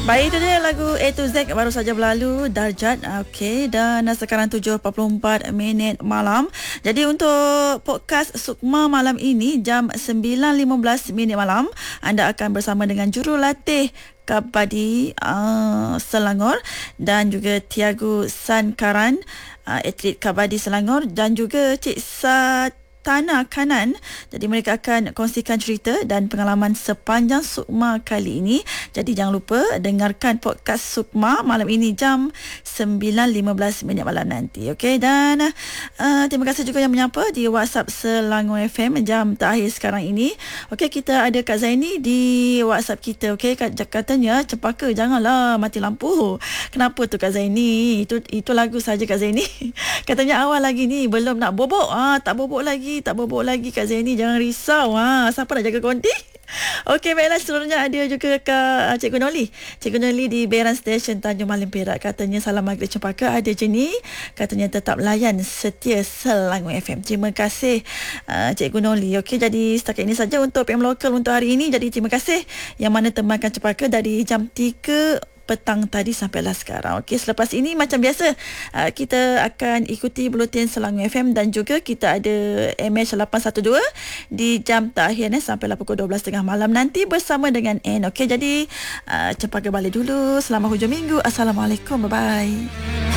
Baik, itu dia lagu A to Z baru saja berlalu, Darjat. Okey, dan sekarang 7.44 minit malam. Jadi untuk podcast Sukma malam ini jam 9.15 minit malam, anda akan bersama dengan jurulatih Kabadi Selangor dan juga Tiago Sankaran, atlet Kabadi Selangor, dan juga Cik Tanah Kanan. Jadi mereka akan kongsikan cerita dan pengalaman sepanjang Sukma kali ini. Jadi jangan lupa dengarkan podcast Sukma malam ini jam 9.15 minit malam nanti. Okey, dan terima kasih juga yang menyapa di WhatsApp Selangor FM jam terakhir sekarang ini. Okey, kita ada Kak Zaini di WhatsApp kita. Okey, katanya Cempaka janganlah mati lampu. Kenapa tu Kak Zaini? Itu lagu saja Kak Zaini. Katanya awal lagi ni belum nak bobok. Tak bobok lagi Kak Zaini, jangan risau. Siapa nak jaga konti? Okey, baiklah, seterusnya ada juga Kak Cikgu Noli. Cikgu Noli di Beran Station Tanjung Malim Perak. Katanya salam maghrib Cempaka ada je ni. Katanya tetap layan setia Selangor FM. Terima kasih Cikgu Noli. Okey, jadi setakat ini saja untuk PM Lokal untuk hari ini. Jadi terima kasih yang mana temankan Cempaka dari jam 3 petang tadi sampailah sekarang. Okey, selepas ini macam biasa kita akan ikuti buletin Selangor FM dan juga kita ada MH812 di jam terakhir sampailah pukul 12.30 malam nanti bersama dengan N. Okey, jadi Cempaka balik dulu. Selamat hujung minggu. Assalamualaikum. Bye bye.